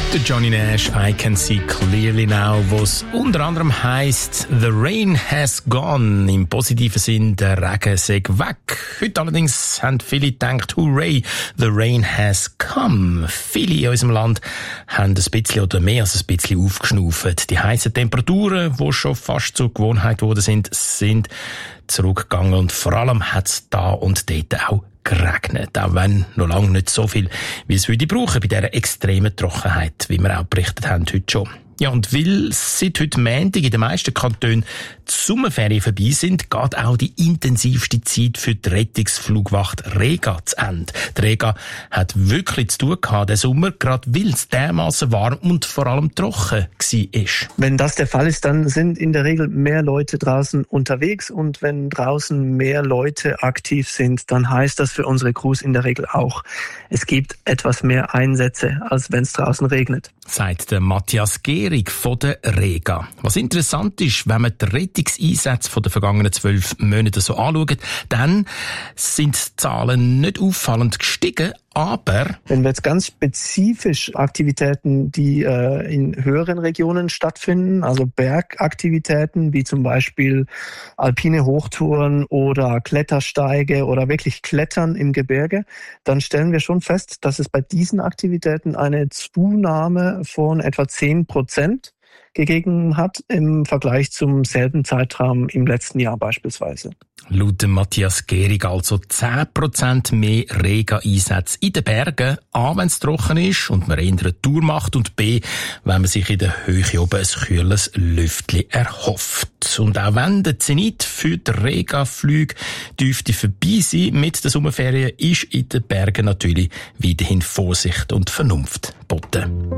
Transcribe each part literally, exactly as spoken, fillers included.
Der Johnny Nash, I Can See Clearly Now, wo es unter anderem heisst, The Rain Has Gone. Im positiven Sinn, der Regen sei weg. Heute allerdings haben viele gedacht, hooray, the rain has come. Viele in unserem Land haben ein bisschen oder mehr als ein bisschen aufgeschnauft. Die heissen Temperaturen, die schon fast zur Gewohnheit geworden sind, sind zurückgegangen und vor allem hat es da und dort auch geregnet, auch wenn noch lange nicht so viel, wie es würde brauchen bei dieser extremen Trockenheit, wie wir auch berichtet haben heute schon. Ja, und weil seit heute Montag in den meisten Kantonen die Sommerferien vorbei sind, geht auch die intensivste Zeit für die Rettungsflugwacht Rega zu Ende. Die Rega hat wirklich zu tun gehabt, den Sommer, gerade weil es dermassen warm und vor allem trocken war. Wenn das der Fall ist, dann sind in der Regel mehr Leute draußen unterwegs, und wenn draußen mehr Leute aktiv sind, dann heißt das für unsere Crews in der Regel auch, es gibt etwas mehr Einsätze, als wenn es draußen regnet. Sagt der Matthias Gehrig von der Rega. Was interessant ist, wenn man die Rettungseinsätze von den vergangenen zwölf Monaten so anschaut, dann sind die Zahlen nicht auffallend gestiegen, aber wenn wir jetzt ganz spezifisch Aktivitäten, die äh, in höheren Regionen stattfinden, also Bergaktivitäten wie zum Beispiel alpine Hochtouren oder Klettersteige oder wirklich Klettern im Gebirge, dann stellen wir schon fest, dass es bei diesen Aktivitäten eine Zunahme von etwa zehn Prozent gegeben hat im Vergleich zum selben Zeitraum im letzten Jahr beispielsweise. Laut Matthias Gehrig also zehn Prozent mehr Rega-Einsätze in den Bergen, A, wenn es trocken ist und man eher eine Tour macht, und B, wenn man sich in der Höhe oben ein kühles Lüftchen erhofft. Und auch wenn der Zenit für die Rega-Flüge dürfte vorbei sein mit den Sommerferien, ist in den Bergen natürlich weiterhin Vorsicht und Vernunft geboten.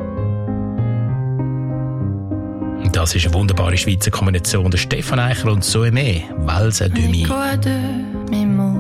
Das ist eine wunderbare Schweizer Kombination. Der Stefan Eicher und Zoe Mee, Valse de Mi.